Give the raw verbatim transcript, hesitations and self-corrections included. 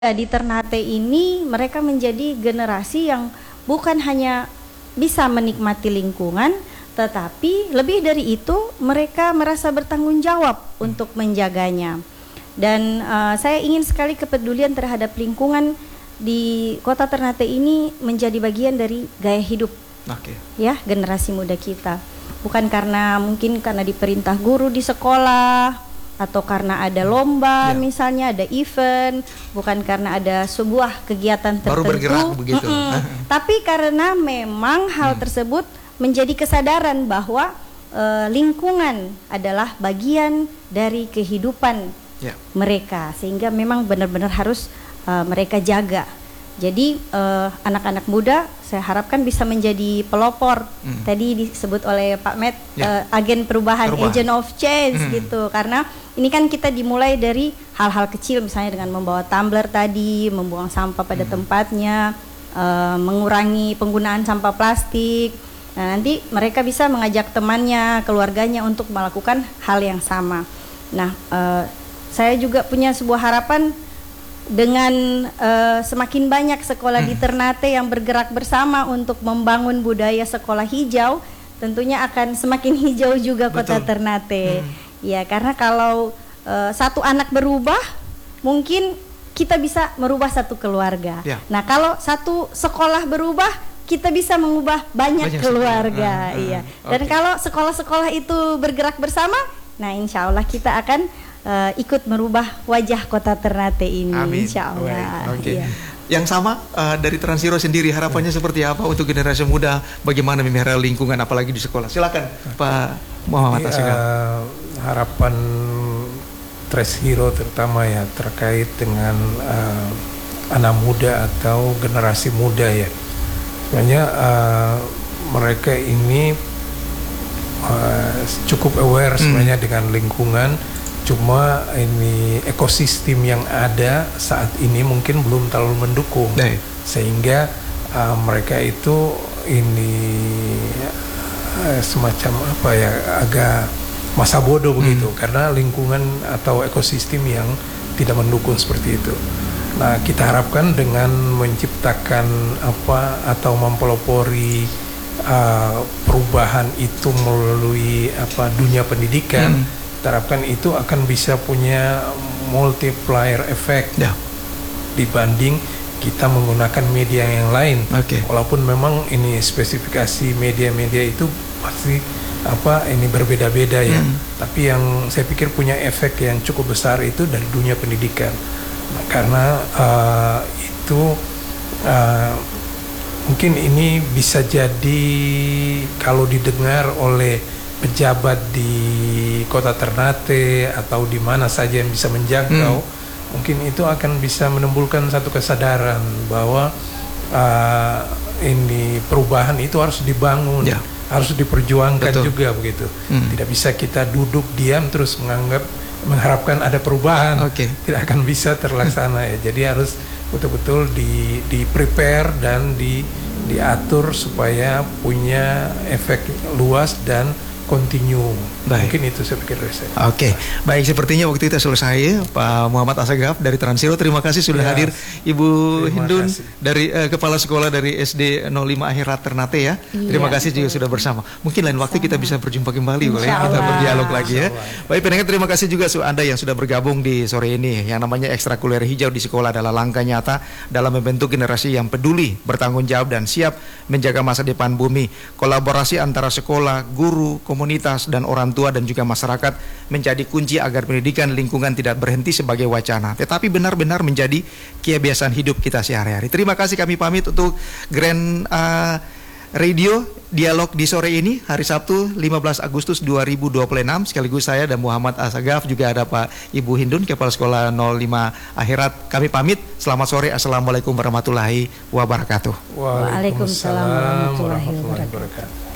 Di Ternate ini mereka menjadi generasi yang bukan hanya bisa menikmati lingkungan, tetapi lebih dari itu mereka merasa bertanggung jawab untuk menjaganya. Dan uh, saya ingin sekali kepedulian terhadap lingkungan di Kota Ternate ini menjadi bagian dari gaya hidup, okay. ya, generasi muda kita. Bukan karena mungkin karena diperintah guru di sekolah, atau karena ada lomba, ya. Misalnya ada event, bukan karena ada sebuah kegiatan tertentu. Baru bergerak begitu. Tapi karena memang hal hmm. tersebut menjadi kesadaran bahwa e, lingkungan adalah bagian dari kehidupan ya. Mereka, sehingga memang benar-benar harus e, mereka jaga. Jadi uh, anak-anak muda saya harapkan bisa menjadi pelopor. Mm. Tadi disebut oleh Pak Met yeah. uh, agen perubahan, perubahan, agent of change mm. gitu. Karena ini kan kita dimulai dari hal-hal kecil, misalnya dengan membawa tumbler tadi, membuang sampah pada mm. tempatnya, uh, mengurangi penggunaan sampah plastik. Nah, nanti mereka bisa mengajak temannya, keluarganya untuk melakukan hal yang sama. Nah, uh, saya juga punya sebuah harapan. Dengan uh, semakin banyak sekolah hmm. di Ternate yang bergerak bersama untuk membangun budaya sekolah hijau, tentunya akan semakin hijau juga Kota Betul. Ternate. Hmm. Ya, karena kalau uh, satu anak berubah, mungkin kita bisa merubah satu keluarga. Ya. Nah, kalau satu sekolah berubah, kita bisa mengubah banyak, banyak keluarga. Hmm. Iya. Hmm. Dan okay. kalau sekolah-sekolah itu bergerak bersama, nah insya Allah kita akan Uh, ikut merubah wajah Kota Ternate ini. Amin. Insya Allah. Okay. Iya. Yang sama uh, dari Transiro sendiri harapannya hmm. seperti apa untuk generasi muda, bagaimana memelihara lingkungan apalagi di sekolah? Silakan Pak Muhammad Asegaf. Uh, harapan Transiro terutama ya terkait dengan uh, anak muda atau generasi muda ya. Sebenarnya uh, mereka ini uh, cukup aware sebenarnya hmm. dengan lingkungan. Cuma ini ekosistem yang ada saat ini mungkin belum terlalu mendukung, Dai. Sehingga uh, mereka itu ini uh, semacam apa ya agak masa bodoh begitu hmm. karena lingkungan atau ekosistem yang tidak mendukung seperti itu. Nah, kita harapkan dengan menciptakan apa atau mempelopori uh, perubahan itu melalui apa dunia pendidikan. Hmm. Terapkan itu akan bisa punya multiplier effect ya. Dibanding kita menggunakan media yang lain. Okay. Walaupun memang ini spesifikasi media-media itu pasti apa ini berbeda-beda ya. Hmm. Tapi yang saya pikir punya efek yang cukup besar itu dari dunia pendidikan. Nah, karena uh, itu uh, mungkin ini bisa jadi kalau didengar oleh pejabat di Kota Ternate atau di mana saja yang bisa menjangkau, hmm. mungkin itu akan bisa menimbulkan satu kesadaran bahwa uh, ini perubahan itu harus dibangun, ya. Harus diperjuangkan Betul. Juga begitu. Hmm. Tidak bisa kita duduk diam terus menganggap mengharapkan ada perubahan, okay. tidak akan bisa terlaksana ya. Jadi harus betul-betul di di prepare dan di diatur supaya punya efek luas dan continue. Baik. Mungkin itu saya pikir dari saya. Oke, okay. Baik, sepertinya waktu kita selesai. Pak Muhammad Asegaf dari Transiro, terima kasih sudah ya. Hadir. Ibu Hindun kasih. dari uh, Kepala Sekolah dari S D nol lima Akhirat Ternate ya. Iya, terima kasih betul. Juga sudah bersama. Mungkin lain waktu kita bisa berjumpa kembali, boleh kita berdialog lagi ya. Baik, pendengar, terima kasih juga Anda yang sudah bergabung di sore ini. Yang namanya ekstrakurikuler hijau di sekolah adalah langkah nyata dalam membentuk generasi yang peduli, bertanggung jawab dan siap menjaga masa depan bumi. Kolaborasi antara sekolah, guru, komunitas dan orang tua dan juga masyarakat menjadi kunci agar pendidikan lingkungan tidak berhenti sebagai wacana, tetapi benar-benar menjadi kebiasaan hidup kita sehari-hari. Terima kasih, kami pamit untuk Grand uh, Radio Dialog di sore ini, hari Sabtu lima belas Agustus dua ribu dua puluh enam. Sekaligus saya dan Muhammad Asegaf, juga ada Pak Ibu Hindun, Kepala Sekolah nol lima Akhirat. Kami pamit, selamat sore, Assalamualaikum warahmatullahi wabarakatuh. Waalaikumsalam warahmatullahi wabarakatuh.